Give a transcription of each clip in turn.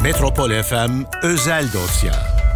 Metropol FM özel dosya.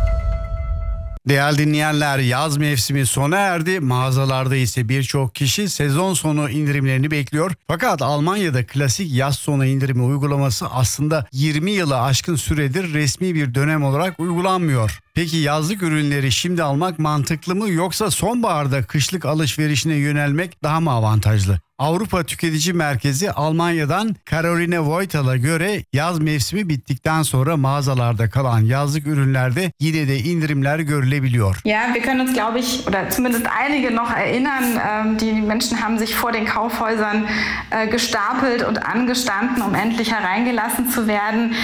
Değerli dinleyenler, yaz mevsimi sona erdi. Mağazalarda ise birçok kişi sezon sonu indirimlerini bekliyor. Fakat Almanya'da klasik yaz sonu indirimi uygulaması aslında 20 yılı aşkın süredir resmi bir dönem olarak uygulanmıyor. Peki yazlık ürünleri şimdi almak mantıklı mı, yoksa sonbaharda kışlık alışverişine yönelmek daha mı avantajlı? Avrupa Tüketici Merkezi Almanya'dan Caroline Voital'a göre yaz mevsimi bittikten sonra mağazalarda kalan yazlık ürünlerde yine de indirimler görülebiliyor. Ja, wir können uns, glaube ich, oder zumindest einige noch erinnern, die Menschen haben sich vor den Kaufhäusern gestapelt und angestanden, um endlich hereingelassen zu werden.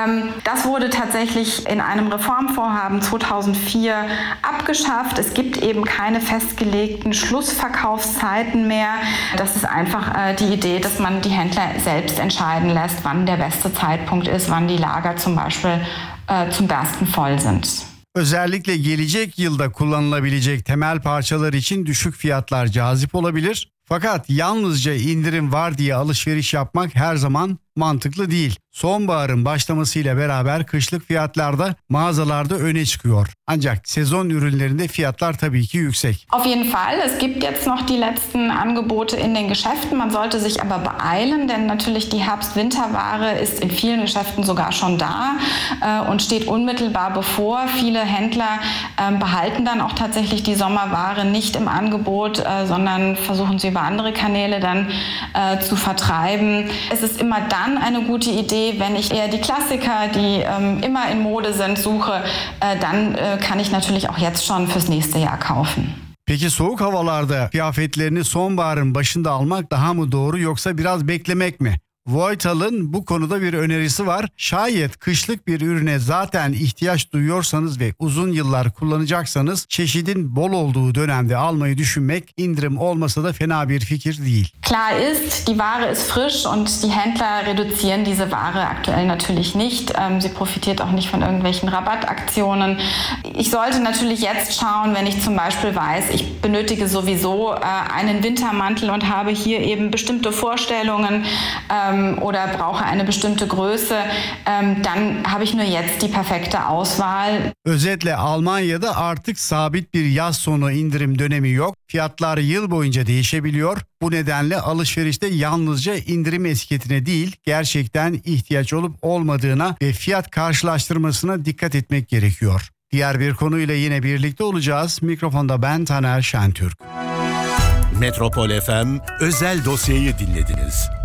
Das wurde tatsächlich in einem Reformvorhaben 2004 abgeschafft. Es gibt eben keine festgelegten Schlussverkaufszeiten mehr. Das ist einfach die Idee, dass man die Händler selbst entscheiden lässt, wann der beste Zeitpunkt ist, wann die Lager zum Beispiel zum Bersten voll sind. Özellikle gelecek yılda kullanılabilecek temel parçalar için düşük fiyatlar cazip olabilir. Fakat yalnızca indirim var diye alışveriş yapmak her zaman mantıklı değil. Sonbaharın başlamasıyla beraber kışlık fiyatlar da mağazalarda öne çıkıyor. Ancak sezon ürünlerinde fiyatlar tabii ki yüksek. Auf jeden Fall, es gibt jetzt noch die letzten Angebote in den Geschäften. Man sollte sich aber beeilen, denn natürlich die Herbst-Winterware ist in vielen Geschäften sogar schon da und steht unmittelbar bevor. Viele Händler behalten dann auch tatsächlich die Sommerware nicht im Angebot, sondern versuchen sie über andere Kanäle dann zu vertreiben. Es ist immer dann eine gute Idee, wenn ich eher die Klassiker, die immer in Mode sind, suche, dann kann ich natürlich auch jetzt schon fürs nächste Jahr kaufen. Peki soğuk havalarda kıyafetlerini sonbaharın başında almak daha mı doğru, yoksa biraz beklemek mi? Voital'ın bu konuda bir önerisi var. Şayet kışlık bir ürüne zaten ihtiyaç duyuyorsanız ve uzun yıllar kullanacaksanız çeşidin bol olduğu dönemde almayı düşünmek indirim olmasa da fena bir fikir değil. Klar ist, die Ware ist frisch und die Händler reduzieren diese Ware aktuell natürlich nicht. Sie profitiert auch nicht von irgendwelchen Rabattaktionen. Ich sollte natürlich jetzt schauen, wenn ich zum Beispiel weiß, ich benötige sowieso einen Wintermantel und habe hier eben bestimmte Vorstellungen, oder brauche eine bestimmte Größe, dann habe ich nur jetzt die perfekte Auswahl. Özetle Almanya'da artık sabit bir yaz sonu indirim dönemi yok. Fiyatlar yıl boyunca değişebiliyor. Bu nedenle alışverişte yalnızca indirim etiketine değil, gerçekten ihtiyaç olup olmadığına ve fiyat karşılaştırmasına dikkat etmek gerekiyor. Diğer bir konuyla yine birlikte olacağız. Mikrofonda ben Taner Şentürk. Metropol FM özel dosyayı dinlediniz.